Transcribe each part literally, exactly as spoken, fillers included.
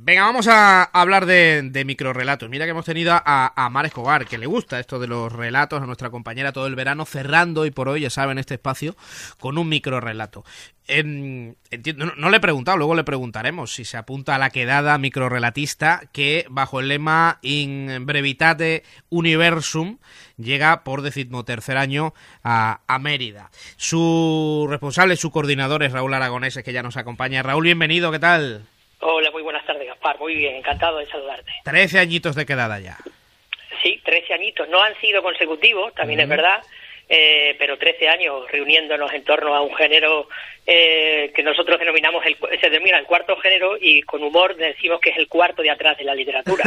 Venga, vamos a hablar de, de microrrelatos. Mira que hemos tenido a, a Mar Escobar, que le gusta esto de los relatos, a nuestra compañera todo el verano, cerrando hoy por hoy, ya saben, este espacio, con un microrrelato. Eh, entiendo, no, no le he preguntado, luego le preguntaremos si se apunta a la quedada microrrelatista que, bajo el lema In Brevitate Universum, llega por decimotercer año a, a Mérida. Su responsable, su coordinador es Raúl Aragonés, que ya nos acompaña. Raúl, bienvenido, ¿qué tal? Hola, muy buenas tardes, Gaspar. Muy bien, encantado de saludarte. Trece añitos de quedada ya. Sí, trece añitos. No han sido consecutivos, también uh-huh. es verdad, eh, pero trece años reuniéndonos en torno a un género eh, que nosotros denominamos, el, se denomina el cuarto género, y con humor decimos que es el cuarto de atrás de la literatura.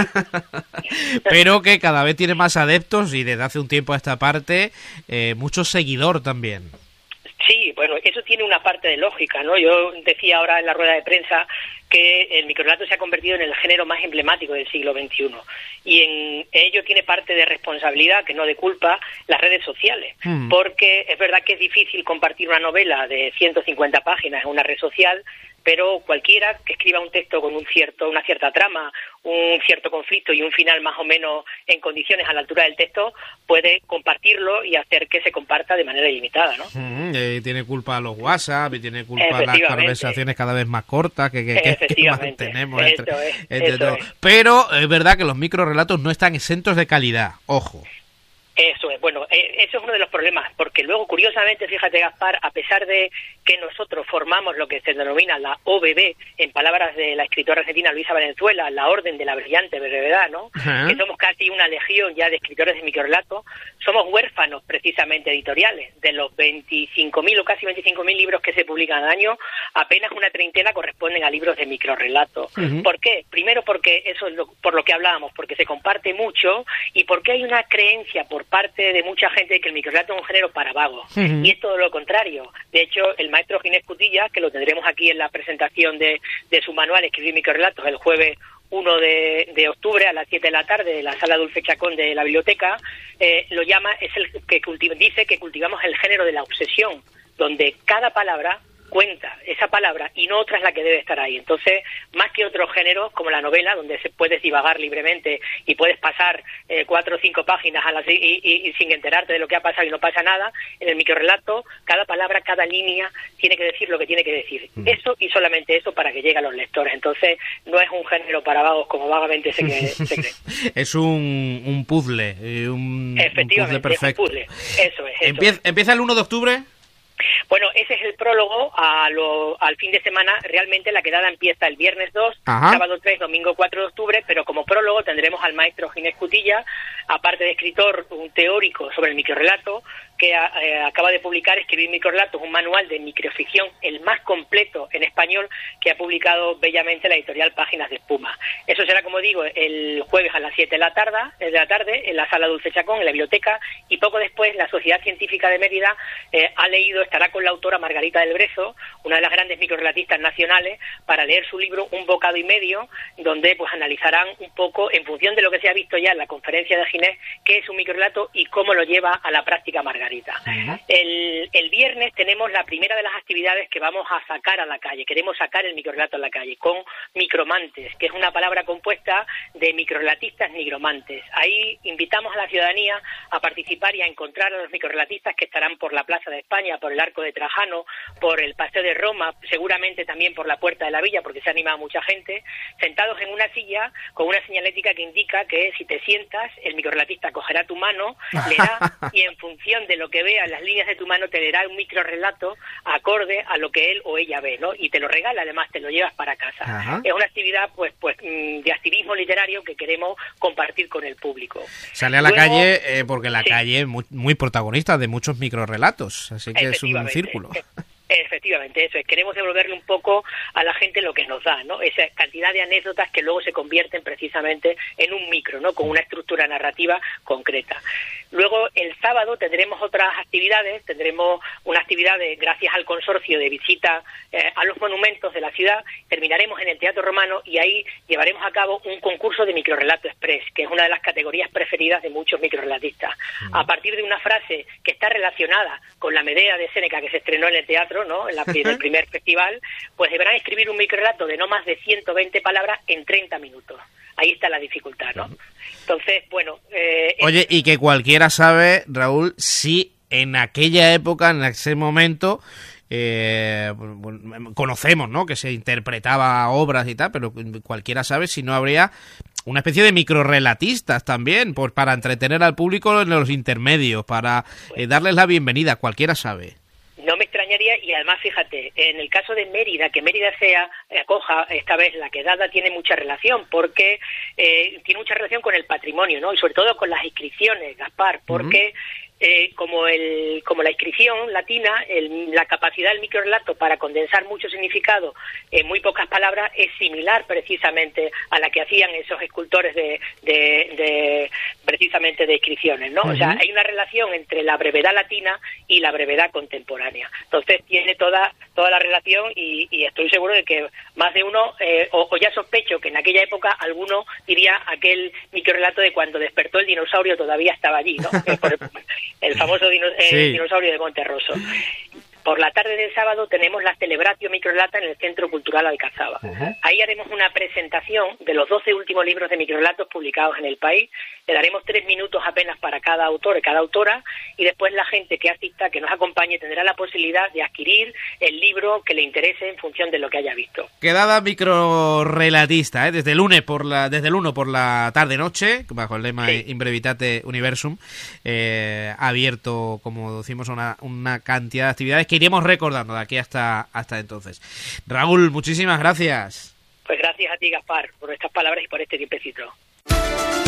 Pero que cada vez tiene más adeptos y desde hace un tiempo a esta parte, eh, mucho seguidor también. Sí, bueno, eso tiene una parte de lógica, ¿no? Yo decía ahora en la rueda de prensa que el microrrelato se ha convertido en el género más emblemático del siglo veintiuno, y en ello tiene parte de responsabilidad, que no de culpa, las redes sociales, mm. porque es verdad que es difícil compartir una novela de ciento cincuenta páginas en una red social, pero cualquiera que escriba un texto con un cierto, una cierta trama, un cierto conflicto y un final más o menos en condiciones a la altura del texto, puede compartirlo y hacer que se comparta de manera ilimitada, ¿no? Mm, eh, tiene culpa los WhatsApp y tiene culpa las conversaciones cada vez más cortas que, que, que mantenemos entre, eso es, entre eso todos. Es. Pero es verdad que los microrrelatos no están exentos de calidad, ojo. Eso es, bueno, eh, eso es uno de los problemas, porque luego, curiosamente, fíjate, Gaspar, a pesar de que nosotros formamos lo que se denomina la O B B, en palabras de la escritora argentina Luisa Valenzuela, la Orden de la Brillante Brevedad, ¿no? Uh-huh. Que somos casi una legión ya de escritores de microrrelato, somos huérfanos, precisamente, editoriales. De los veinticinco mil o casi veinticinco mil libros que se publican al año, apenas una treintena corresponden a libros de microrrelato. Uh-huh. ¿Por qué? Primero porque eso es lo, por lo que hablábamos, porque se comparte mucho y porque hay una creencia por parte de mucha gente de que el microrrelato es un género para vagos, uh-huh. y es todo lo contrario. De hecho, el maestro Ginés Cutilla, que lo tendremos aquí en la presentación de, de su manual Escribir microrrelatos el jueves uno de, de octubre a las siete de la tarde en la Sala Dulce Chacón de la biblioteca, eh, lo llama, es el que cultiva, dice que cultivamos el género de la obsesión, donde cada palabra cuenta esa palabra y no otra es la que debe estar ahí. Entonces, más que otros géneros como la novela, donde se puedes divagar libremente y puedes pasar eh, cuatro o cinco páginas a las, y, y, y sin enterarte de lo que ha pasado y no pasa nada, en el microrrelato cada palabra, cada línea tiene que decir lo que tiene que decir. Mm. Eso y solamente eso para que llegue a los lectores. Entonces, no es un género para vagos como vagamente se cree. Se cree. Es un, un puzzle, un, Efectivamente, un puzzle perfecto. Es un puzzle. Eso es. Eso Empie- es. ¿Empieza el uno de octubre? Bueno, ese es el prólogo a lo, al fin de semana. Realmente la quedada empieza el viernes dos, Ajá. sábado tres, domingo cuatro de octubre, pero como prólogo tendremos al maestro Ginés Cutilla, aparte de escritor, un teórico sobre el microrrelato, que eh, acaba de publicar Escribir microrrelatos, un manual de microficción, el más completo en español, que ha publicado bellamente la editorial Páginas de Espuma. Eso será, como digo, el jueves a las siete de la tarde, de la tarde en la Sala Dulce Chacón, en la biblioteca, y poco después la Sociedad Científica de Mérida eh, ha leído, estará con la autora Margarita del Brezo, una de las grandes microrrelatistas nacionales, para leer su libro Un bocado y medio, donde pues analizarán un poco, en función de lo que se ha visto ya en la conferencia de Ginés, qué es un microrrelato y cómo lo lleva a la práctica Margarita. Uh-huh. El, el viernes tenemos la primera de las actividades que vamos a sacar a la calle. Queremos sacar el microrrelato a la calle con micromantes, que es una palabra compuesta de microrrelatistas nigromantes. Ahí invitamos a la ciudadanía a participar y a encontrar a los microrrelatistas que estarán por la Plaza de España, por el Arco de Trajano, por el Paseo de Roma, seguramente también por la Puerta de la Villa, porque se ha animado mucha gente, sentados en una silla con una señalética que indica que si te sientas, el microrrelatista cogerá tu mano, leerá y en función de lo que vea en las líneas de tu mano te leerá un microrrelato acorde a lo que él o ella ve, ¿no? Y te lo regala, además te lo llevas para casa. Ajá. Es una actividad pues pues de activismo literario que queremos compartir con el público. Sale a la Luego, calle eh, porque la sí. calle es muy, muy protagonista de muchos microrrelatos, así que es un círculo. Efectivamente, eso es. Queremos devolverle un poco a la gente lo que nos da, ¿no? Esa cantidad de anécdotas que luego se convierten precisamente en un micro, ¿no? Con una estructura narrativa concreta. Luego, el sábado tendremos otras actividades. Tendremos una actividad, de, gracias al consorcio de visita eh, a los monumentos de la ciudad. Terminaremos en el Teatro Romano y ahí llevaremos a cabo un concurso de microrrelato express, que es una de las categorías preferidas de muchos microrrelatistas. Mm. A partir de una frase que está relacionada con la Medea de Séneca que se estrenó en el teatro, teatro, ¿no? En, la, en el primer festival, pues deberán escribir un microrelato de no más de ciento veinte palabras en treinta minutos. Ahí está la dificultad, ¿no? Entonces, bueno... Eh, Oye, y que cualquiera sabe, Raúl, si en aquella época, en ese momento... Eh, conocemos, ¿no?, que se interpretaba obras y tal, pero cualquiera sabe si no habría una especie de microrelatistas también, pues para entretener al público en los intermedios, para eh, darles la bienvenida, cualquiera sabe. No me extrañaría, y además, fíjate, en el caso de Mérida, que Mérida sea, acoja esta vez la quedada, tiene mucha relación, porque eh, tiene mucha relación con el patrimonio, ¿no? Y sobre todo con las inscripciones, Gaspar, porque... Uh-huh. Eh, como el como la inscripción latina, el, la capacidad del microrelato para condensar mucho significado en muy pocas palabras es similar precisamente a la que hacían esos escultores de, de, de precisamente de inscripciones, ¿no? Uh-huh. O sea, hay una relación entre la brevedad latina y la brevedad contemporánea. Entonces tiene toda toda la relación y, y estoy seguro de que más de uno, eh, o, o ya sospecho que en aquella época alguno diría aquel microrelato de cuando despertó el dinosaurio todavía estaba allí, ¿no? Eh, por, el famoso dino, eh, sí. dinosaurio de Monterroso. Por la tarde del sábado tenemos la Celebratio Microrelata en el Centro Cultural Alcazaba. Uh-huh. Ahí haremos una presentación de los doce últimos libros de microrelatos publicados en el país. Le daremos tres minutos apenas para cada autor y cada autora, y después la gente que asista, que nos acompañe, tendrá la posibilidad de adquirir el libro que le interese en función de lo que haya visto. Quedada microrelatista, ¿eh? Desde el lunes por la, desde el uno por la tarde-noche, bajo el lema sí. In Brevitate Universum, eh, abierto, como decimos, una, una cantidad de actividades que iremos recordando de aquí hasta, hasta entonces. Raúl, muchísimas gracias. Pues gracias a ti, Gaspar, por estas palabras y por este tiempecito.